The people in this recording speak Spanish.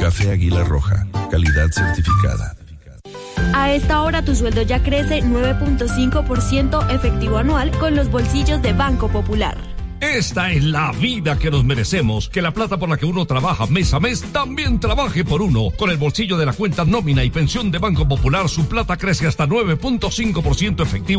Café Águila Roja, calidad certificada. A esta hora tu sueldo ya crece 9.5% efectivo anual con los bolsillos de Banco Popular. Esta es la vida que nos merecemos, que la plata por la que uno trabaja mes a mes también trabaje por uno. Con el bolsillo de la cuenta nómina y pensión de Banco Popular, su plata crece hasta 9.5% efectivo